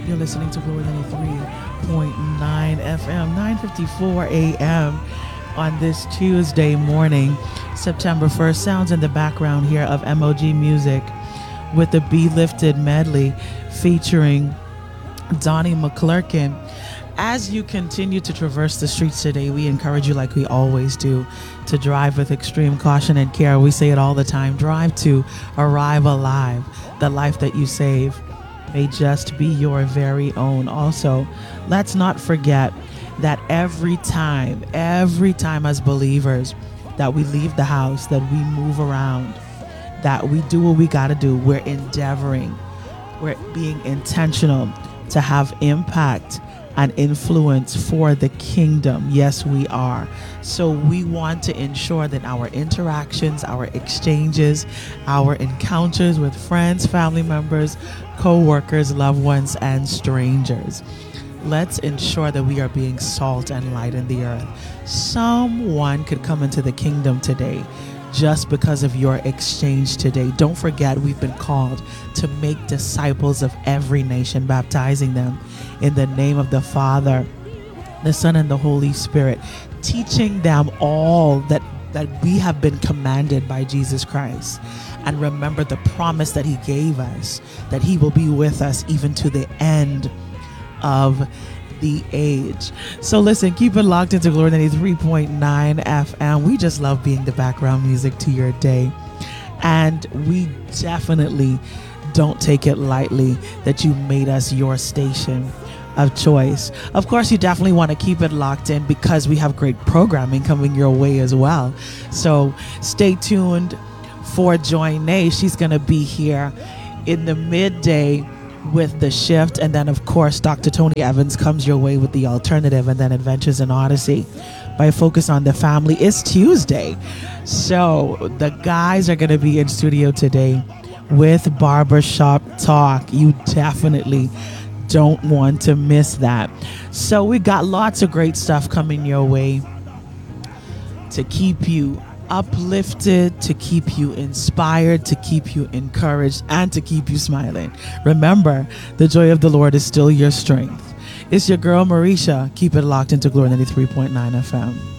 You're listening to Glory 93.9 FM, 9:54 a.m. on this Tuesday morning, September 1st. Sounds in the background here of MOG Music with the Be Lifted medley featuring Donnie McClurkin. As you continue to traverse the streets today, we encourage you, like we always do, to drive with extreme caution and care. We say it all the time: drive to arrive alive. The life that you save may just be your very own. Also, let's not forget that every time as believers that we leave the house, that we move around, that we do what we got to do, we're endeavoring, we're being intentional to have impact and influence for the kingdom. Yes, we are. So we want to ensure that our interactions, our exchanges, our encounters with friends, family members, co-workers, loved ones, and strangers, let's ensure that we are being salt and light in the earth. Someone could come into the kingdom today just because of your exchange today. Don't forget, we've been called to make disciples of every nation, baptizing them in the name of the Father, the Son, and the Holy Spirit, teaching them all that we have been commanded by Jesus Christ. And remember the promise that he gave us, that he will be with us even to the end of the age. So listen, keep it locked into Glory 93.9 FM. We just love being the background music to your day. And we definitely don't take it lightly that you made us your station of choice. Of course, you definitely want to keep it locked in because we have great programming coming your way as well. So stay tuned for Joy Nay. She's going to be here in the midday with The Shift, and then of course Dr. Tony Evans comes your way with The Alternative, and then Adventures in Odyssey by Focus on the Family. It's Tuesday, so the guys are going to be in studio today with Barbershop Talk. You definitely don't want to miss that. So we got lots of great stuff coming your way to keep you uplifted, to keep you inspired, to keep you encouraged, and to keep you smiling. Remember, the joy of the Lord is still your strength. It's your girl Marisha. Keep it locked into Glory 93.9 FM.